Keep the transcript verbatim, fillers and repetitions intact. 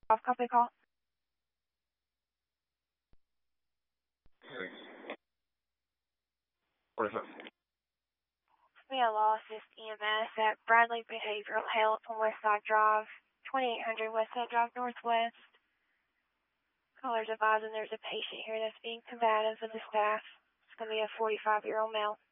Off copy call. forty-five. We have law assist E M S at Bradley Behavioral Health on Westside Drive, twenty-eight hundred Westside Drive Northwest. Caller's advising there's a patient here that's being combative with the staff. It's going to be a forty-five-year-old male.